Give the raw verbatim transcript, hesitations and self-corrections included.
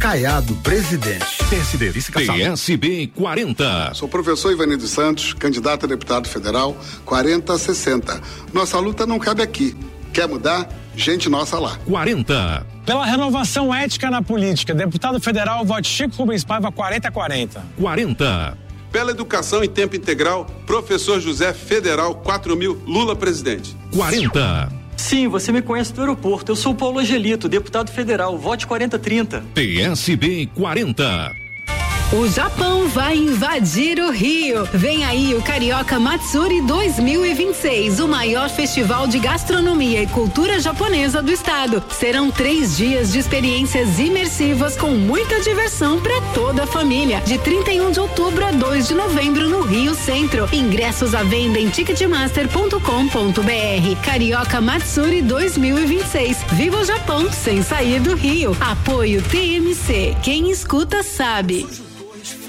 Caiado Presidente. P S D, vice-caçado. P S B quarenta. Sou professor Ivanildo Santos, candidato a deputado federal quarenta sessenta. Nossa luta não cabe aqui. Quer mudar? Gente nossa lá. quarenta. Pela renovação ética na política, deputado federal, vote Chico Rubens Paiva quarenta quarenta. quarenta. Pela educação em tempo integral, professor José Federal quatro mil, Lula presidente. quarenta. Sim, você me conhece do aeroporto. Eu sou Paulo Angelito, deputado federal. Vote quarenta trinta. P S B quarenta. O Japão vai invadir o Rio. Vem aí o Carioca Matsuri dois mil e vinte e seis, o maior festival de gastronomia e cultura japonesa do estado. Serão três dias de experiências imersivas com muita diversão para toda a família. De trinta e um de outubro a dois de novembro no Rio Centro. Ingressos à venda em ticketmaster ponto com ponto br. Carioca Matsuri dois mil e vinte e seis. Viva o Japão sem sair do Rio. Apoio T M C. Quem escuta sabe.